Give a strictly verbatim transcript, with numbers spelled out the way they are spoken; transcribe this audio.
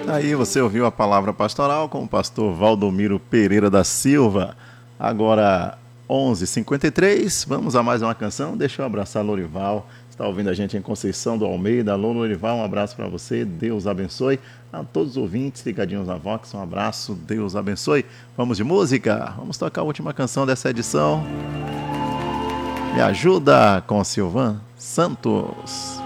Aí você ouviu a palavra pastoral com o pastor Valdomiro Pereira da Silva. Agora, onze e cinquenta e três, vamos a mais uma canção. Deixa eu abraçar a Lorival. Está ouvindo a gente em Conceição do Almeida. Alô, Lorival, um abraço para você. Deus abençoe. A todos os ouvintes ligadinhos na Vox, um abraço. Deus abençoe. Vamos de música? Vamos tocar a última canção dessa edição. Me ajuda com Silvan Santos.